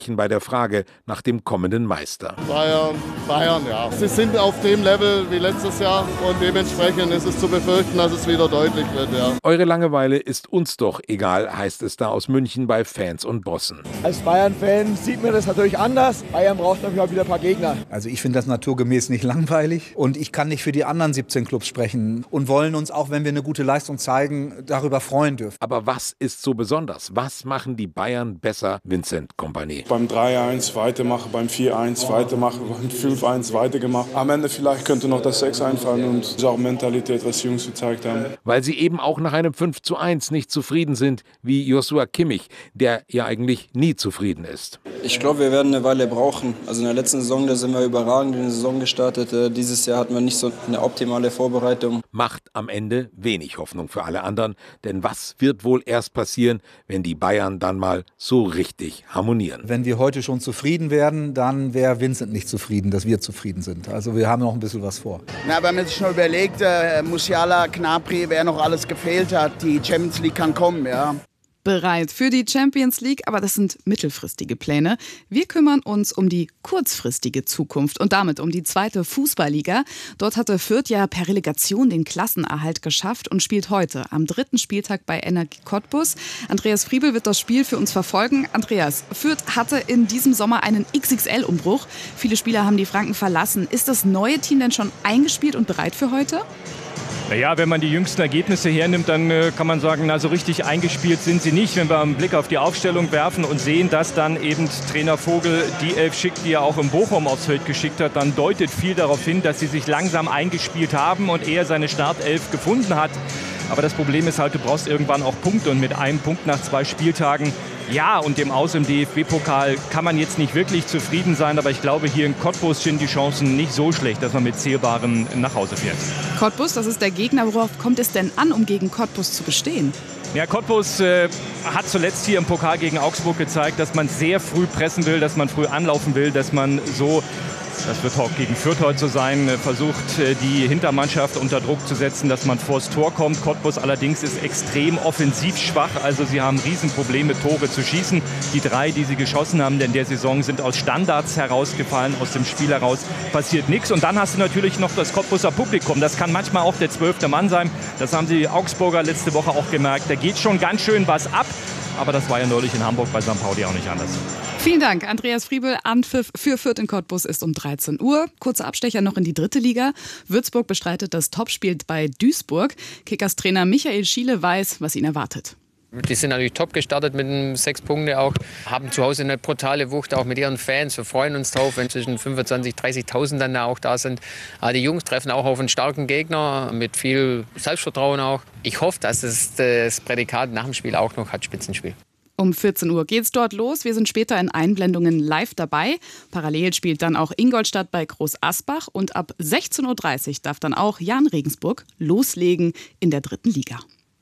bei der Frage nach dem kommenden Meister. Bayern, ja. Sie sind auf dem Level wie letztes Jahr und dementsprechend ist es zu befürchten, dass es wieder deutlich wird, ja. Eure Langeweile ist uns doch egal, heißt es da aus München bei Fans und Bossen. Als Bayern-Fan sieht man das natürlich anders. Bayern braucht natürlich auch wieder ein paar Gegner. Also ich finde das naturgemäß nicht langweilig und ich kann nicht für die anderen 17 Clubs sprechen und wollen uns, auch wenn wir eine gute Leistung zeigen, darüber freuen dürfen. Aber was ist so besonders? Was machen die Bayern besser, Vincent Kompany? Beim 3-1 weitermachen, beim 4-1 weitermachen, beim 5-1 weitergemacht. Am Ende vielleicht könnte noch das 6 einfallen und das ist auch Mentalität, was die Jungs gezeigt haben. Weil sie eben auch nach einem 5:1 nicht zufrieden sind, wie Joshua Kimmich, der ja eigentlich nie zufrieden ist. Ich glaube, wir werden eine Weile brauchen. Also in der letzten Saison, da sind wir überragend in die Saison gestartet. Dieses Jahr hatten wir nicht so eine optimale Vorbereitung. Macht am Ende wenig Hoffnung für alle anderen, denn was wird wohl erst passieren, wenn die Bayern dann mal so richtig harmonieren? Wenn wir heute schon zufrieden werden, dann wäre Vincent nicht zufrieden, dass wir zufrieden sind. Also wir haben noch ein bisschen was vor. Na, wenn man sich nur überlegt, Musiala, Gnabry, wer noch alles gefehlt hat, die Champions League kann kommen, ja. Bereit für die Champions League, aber das sind mittelfristige Pläne. Wir kümmern uns um die kurzfristige Zukunft und damit um die 2. Fußballliga. Dort hatte Fürth ja per Relegation den Klassenerhalt geschafft und spielt heute am 3. Spieltag bei Energie Cottbus. Andreas Friebel wird das Spiel für uns verfolgen. Andreas, Fürth hatte in diesem Sommer einen XXL-Umbruch. Viele Spieler haben die Franken verlassen. Ist das neue Team denn schon eingespielt und bereit für heute? Naja, wenn man die jüngsten Ergebnisse hernimmt, dann kann man sagen, na, so richtig eingespielt sind sie nicht. Wenn wir einen Blick auf die Aufstellung werfen und sehen, dass dann eben Trainer Vogel die 11 schickt, die er auch im Bochum aufs Feld geschickt hat, dann deutet viel darauf hin, dass sie sich langsam eingespielt haben und er seine Startelf gefunden hat. Aber das Problem ist halt, du brauchst irgendwann auch Punkte und mit einem Punkt nach 2 Spieltagen, ja, und dem Aus im DFB-Pokal kann man jetzt nicht wirklich zufrieden sein, aber ich glaube, hier in Cottbus sind die Chancen nicht so schlecht, dass man mit Zählbarem nach Hause fährt. Cottbus, das ist der Gegner. Worauf kommt es denn an, um gegen Cottbus zu bestehen? Ja, Cottbus hat zuletzt hier im Pokal gegen Augsburg gezeigt, dass man sehr früh pressen will, dass man früh anlaufen will, dass man so, das wird auch gegen Fürth heute so sein, versucht, die Hintermannschaft unter Druck zu setzen, dass man vors Tor kommt. Cottbus allerdings ist extrem offensiv schwach, also sie haben Riesenprobleme, Tore zu schießen. Die 3, die sie geschossen haben in der Saison, sind aus Standards herausgefallen, aus dem Spiel heraus passiert nichts. Und dann hast du natürlich noch das Cottbuser Publikum, das kann manchmal auch der 12. Mann sein. Das haben die Augsburger letzte Woche auch gemerkt. Da geht schon ganz schön was ab, aber das war ja neulich in Hamburg bei St. Pauli auch nicht anders. Vielen Dank, Andreas Friebel. Anpfiff für Fürth in Cottbus ist um 13 Uhr. Kurzer Abstecher noch in die 3. Liga. Würzburg bestreitet das Topspiel bei Duisburg. Kickers-Trainer Michael Schiele weiß, was ihn erwartet. Die sind natürlich top gestartet mit 6 Punkten auch, haben zu Hause eine brutale Wucht, auch mit ihren Fans. Wir freuen uns drauf, wenn zwischen 25.000 30.000 dann auch da sind. Aber die Jungs treffen auch auf einen starken Gegner mit viel Selbstvertrauen auch. Ich hoffe, dass es das Prädikat nach dem Spiel auch noch hat, Spitzenspiel. Um 14 Uhr geht's dort los. Wir sind später in Einblendungen live dabei. Parallel spielt dann auch Ingolstadt bei Groß Asbach. Und ab 16.30 Uhr darf dann auch Jahn Regensburg loslegen in der 3. Liga.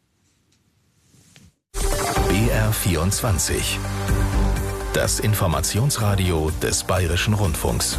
BR24. Das Informationsradio des Bayerischen Rundfunks.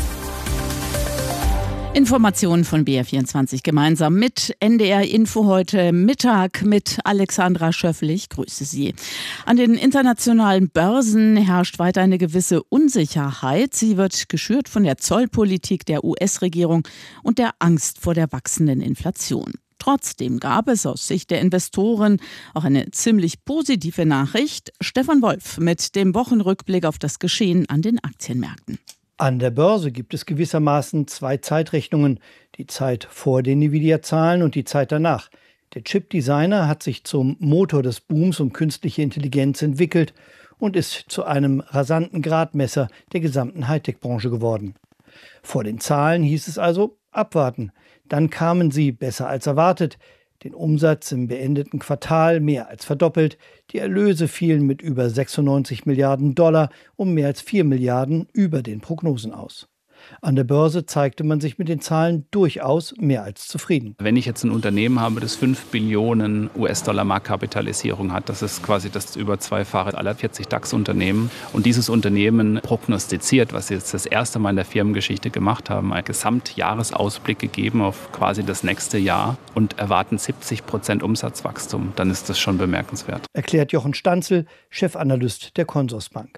Informationen von BR24 gemeinsam mit NDR Info heute Mittag mit Alexandra Schöffel. Ich grüße Sie. An den internationalen Börsen herrscht weiter eine gewisse Unsicherheit. Sie wird geschürt von der Zollpolitik der US-Regierung und der Angst vor der wachsenden Inflation. Trotzdem gab es aus Sicht der Investoren auch eine ziemlich positive Nachricht. Stefan Wolf mit dem Wochenrückblick auf das Geschehen an den Aktienmärkten. An der Börse gibt es gewissermaßen 2 Zeitrechnungen, die Zeit vor den Nvidia-Zahlen und die Zeit danach. Der Chip-Designer hat sich zum Motor des Booms um künstliche Intelligenz entwickelt und ist zu einem rasanten Gradmesser der gesamten Hightech-Branche geworden. Vor den Zahlen hieß es also abwarten. Dann kamen sie besser als erwartet. Den Umsatz im beendeten Quartal mehr als verdoppelt. Die Erlöse fielen mit über 96 Milliarden Dollar um mehr als 4 Milliarden über den Prognosen aus. An der Börse zeigte man sich mit den Zahlen durchaus mehr als zufrieden. Wenn ich jetzt ein Unternehmen habe, das 5 Billionen US-Dollar Marktkapitalisierung hat, das ist quasi das über 2-fache aller 40 DAX-Unternehmen. Und dieses Unternehmen prognostiziert, was sie jetzt das erste Mal in der Firmengeschichte gemacht haben, einen Gesamtjahresausblick gegeben auf quasi das nächste Jahr und erwarten 70% Umsatzwachstum, dann ist das schon bemerkenswert. Erklärt Jochen Stanzel, Chefanalyst der Consorsbank.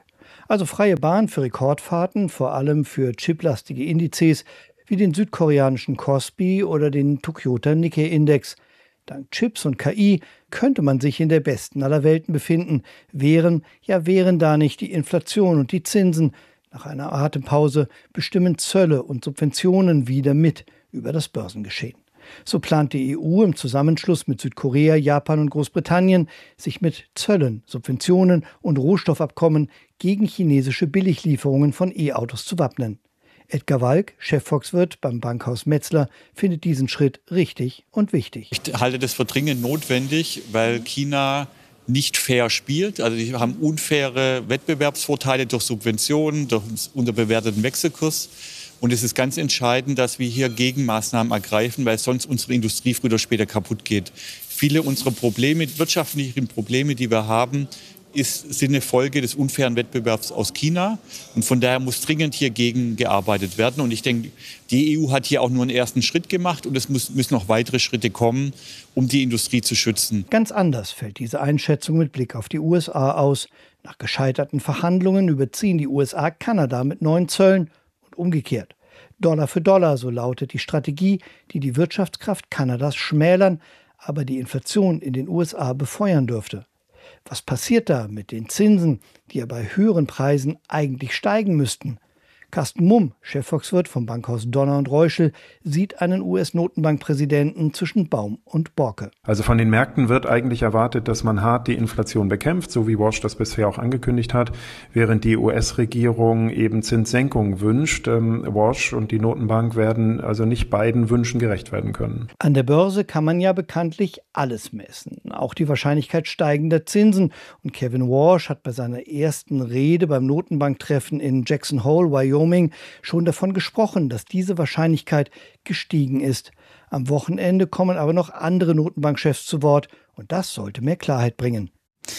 Also freie Bahn für Rekordfahrten, vor allem für chiplastige Indizes wie den südkoreanischen Kospi oder den Tokyota Nikkei-Index. Dank Chips und KI könnte man sich in der besten aller Welten befinden, wären da nicht die Inflation und die Zinsen. Nach einer Atempause bestimmen Zölle und Subventionen wieder mit über das Börsengeschehen. So plant die EU im Zusammenschluss mit Südkorea, Japan und Großbritannien, sich mit Zöllen, Subventionen und Rohstoffabkommen gegen chinesische Billiglieferungen von E-Autos zu wappnen. Edgar Walk, Chefvolkswirt beim Bankhaus Metzler, findet diesen Schritt richtig und wichtig. Ich halte das für dringend notwendig, weil China nicht fair spielt. Also die haben unfaire Wettbewerbsvorteile durch Subventionen, durch unterbewerteten Wechselkurs. Und es ist ganz entscheidend, dass wir hier Gegenmaßnahmen ergreifen, weil sonst unsere Industrie früher oder später kaputt geht. Viele unserer Probleme, wirtschaftlichen Probleme, die wir haben, sind eine Folge des unfairen Wettbewerbs aus China. Und von daher muss dringend hier gegen gearbeitet werden. Und ich denke, die EU hat hier auch nur einen ersten Schritt gemacht und es müssen noch weitere Schritte kommen, um die Industrie zu schützen. Ganz anders fällt diese Einschätzung mit Blick auf die USA aus. Nach gescheiterten Verhandlungen überziehen die USA Kanada mit neuen Zöllen und umgekehrt. Dollar für Dollar, so lautet die Strategie, die die Wirtschaftskraft Kanadas schmälern, aber die Inflation in den USA befeuern dürfte. Was passiert da mit den Zinsen, die ja bei höheren Preisen eigentlich steigen müssten? Carsten Mumm, Chefvolkswirt vom Bankhaus Donner und Reuschel, sieht einen US-Notenbankpräsidenten zwischen Baum und Borke. Also von den Märkten wird eigentlich erwartet, dass man hart die Inflation bekämpft, so wie Walsh das bisher auch angekündigt hat, während die US-Regierung eben Zinssenkungen wünscht. Walsh und die Notenbank werden also nicht beiden Wünschen gerecht werden können. An der Börse kann man ja bekanntlich alles messen, auch die Wahrscheinlichkeit steigender Zinsen. Und Kevin Walsh hat bei seiner ersten Rede beim Notenbanktreffen in Jackson Hole, Wyoming, schon davon gesprochen, dass diese Wahrscheinlichkeit gestiegen ist. Am Wochenende kommen aber noch andere Notenbankchefs zu Wort und das sollte mehr Klarheit bringen.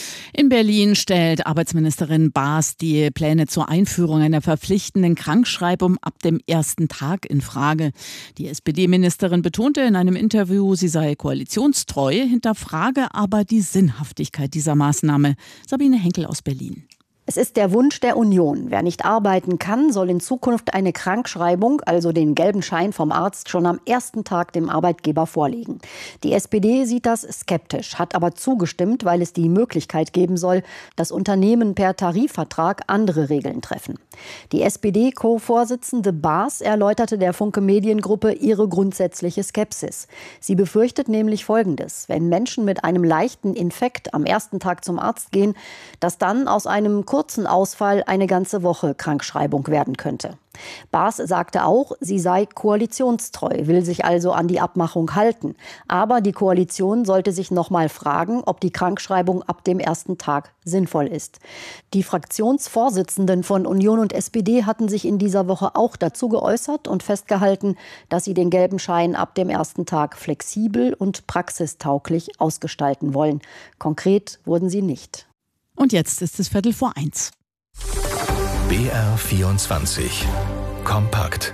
In Berlin stellt Arbeitsministerin Baas die Pläne zur Einführung einer verpflichtenden Krankschreibung ab dem ersten Tag in Frage. Die SPD-Ministerin betonte in einem Interview, sie sei koalitionstreu, hinterfrage aber die Sinnhaftigkeit dieser Maßnahme. Sabine Henkel aus Berlin. Es ist der Wunsch der Union. Wer nicht arbeiten kann, soll in Zukunft eine Krankschreibung, also den gelben Schein vom Arzt, schon am ersten Tag dem Arbeitgeber vorlegen. Die SPD sieht das skeptisch, hat aber zugestimmt, weil es die Möglichkeit geben soll, dass Unternehmen per Tarifvertrag andere Regeln treffen. Die SPD-Co-Vorsitzende Baas erläuterte der Funke Mediengruppe ihre grundsätzliche Skepsis. Sie befürchtet nämlich Folgendes: Wenn Menschen mit einem leichten Infekt am ersten Tag zum Arzt gehen, dass dann aus einem kurzen Ausfall eine ganze Woche Krankschreibung werden könnte. Baas sagte auch, sie sei koalitionstreu, will sich also an die Abmachung halten. Aber die Koalition sollte sich noch mal fragen, ob die Krankschreibung ab dem ersten Tag sinnvoll ist. Die Fraktionsvorsitzenden von Union und SPD hatten sich in dieser Woche auch dazu geäußert und festgehalten, dass sie den gelben Schein ab dem ersten Tag flexibel und praxistauglich ausgestalten wollen. Konkret wurden sie nicht. Und jetzt ist es 1:15. BR 24 Kompakt.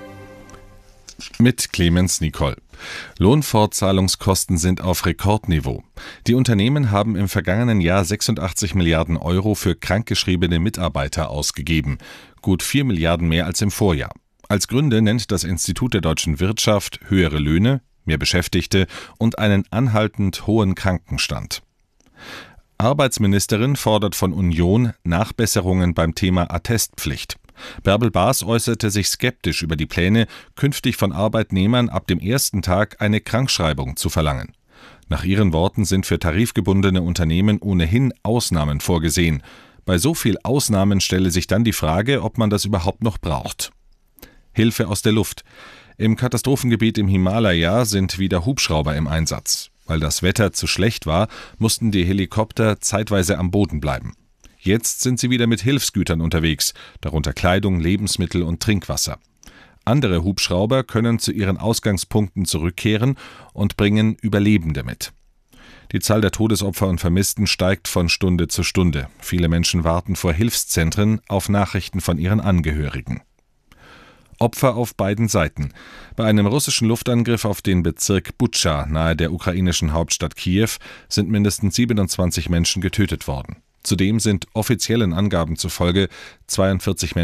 Mit Clemens Nicol. Lohnfortzahlungskosten sind auf Rekordniveau. Die Unternehmen haben im vergangenen Jahr 86 Milliarden Euro für krankgeschriebene Mitarbeiter ausgegeben. Gut 4 Milliarden mehr als im Vorjahr. Als Gründe nennt das Institut der deutschen Wirtschaft höhere Löhne, mehr Beschäftigte und einen anhaltend hohen Krankenstand. Arbeitsministerin fordert von Union Nachbesserungen beim Thema Attestpflicht. Bärbel Baas äußerte sich skeptisch über die Pläne, künftig von Arbeitnehmern ab dem ersten Tag eine Krankschreibung zu verlangen. Nach ihren Worten sind für tarifgebundene Unternehmen ohnehin Ausnahmen vorgesehen. Bei so viel Ausnahmen stelle sich dann die Frage, ob man das überhaupt noch braucht. Hilfe aus der Luft. Im Katastrophengebiet im Himalaya sind wieder Hubschrauber im Einsatz. Weil das Wetter zu schlecht war, mussten die Helikopter zeitweise am Boden bleiben. Jetzt sind sie wieder mit Hilfsgütern unterwegs, darunter Kleidung, Lebensmittel und Trinkwasser. Andere Hubschrauber können zu ihren Ausgangspunkten zurückkehren und bringen Überlebende mit. Die Zahl der Todesopfer und Vermissten steigt von Stunde zu Stunde. Viele Menschen warten vor Hilfszentren auf Nachrichten von ihren Angehörigen. Opfer auf beiden Seiten. Bei einem russischen Luftangriff auf den Bezirk Butscha nahe der ukrainischen Hauptstadt Kiew sind mindestens 27 Menschen getötet worden. Zudem sind offiziellen Angaben zufolge 42